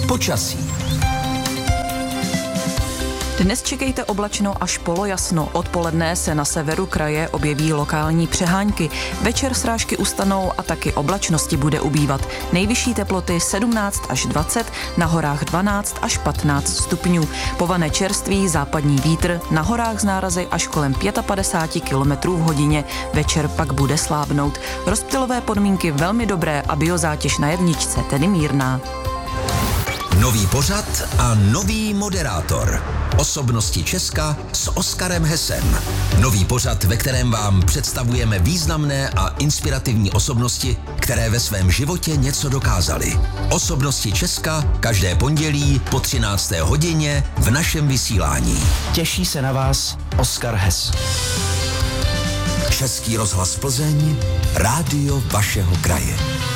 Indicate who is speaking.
Speaker 1: Počasí.
Speaker 2: Dnes čekejte oblačno až polojasno. Odpoledne se na severu kraje objeví lokální přehánky. Večer srážky ustanou a taky oblačnosti bude ubývat. Nejvyšší teploty 17 až 20, na horách 12 až 15 stupňů. Povane čerstvý západní vítr, na horách z nárazy až kolem 55 km v hodině. Večer pak bude slábnout. Rozptylové podmínky velmi dobré a biozátěž na jedničce, tedy mírná.
Speaker 1: Nový pořad a nový moderátor. Osobnosti Česka s Oskarem Hessem. Nový pořad, ve kterém vám představujeme významné a inspirativní osobnosti, které ve svém životě něco dokázaly. Osobnosti Česka každé pondělí po 13. hodině v našem vysílání.
Speaker 3: Těší se na vás Oskar Hess.
Speaker 1: Český rozhlas Plzeň, rádio vašeho kraje.